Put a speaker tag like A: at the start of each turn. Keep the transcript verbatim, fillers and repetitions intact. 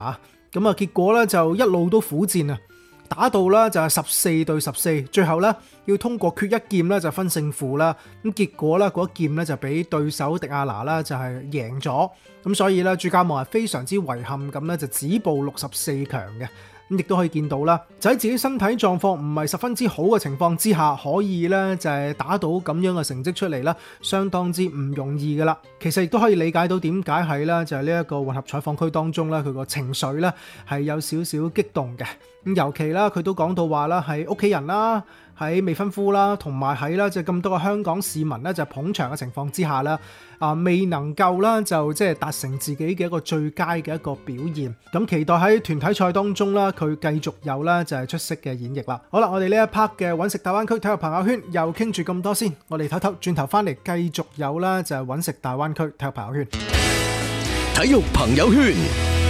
A: 啊，咁啊結果咧就一路都苦戰啊，打到啦就係十四對十四，最後咧要通過決一劍咧就分勝負啦。咁結果咧嗰一劍咧就俾對手迪亞拿啦就係贏咗，咁所以咧朱家望係非常之遺憾咁咧就止步六十四強嘅。咁亦都可以見到啦，就喺自己身體狀況唔係十分之好嘅情況之下，可以咧就係打到咁樣嘅成績出嚟啦，相當之唔容易噶啦。其實亦都可以理解到點解係啦，就係呢一個混合採訪區當中咧，佢個情緒咧係有少少激動嘅。咁尤其啦，佢都講到話啦，係屋企人啦，喺未婚夫啦，同埋喺啦就咁多個香港市民咧就捧場嘅情況之下啦，啊未能夠啦就即係達成自己嘅一個最佳嘅一個表現。咁期待喺團體賽當中啦，佢繼續有啦就係出色嘅演繹啦。好啦，我哋呢一 part 嘅揾食大灣區體育朋友圈又傾住咁多先，我哋唞唞，轉頭翻嚟繼續有啦就係揾食大灣區體育朋友圈。
B: 體育朋友圈。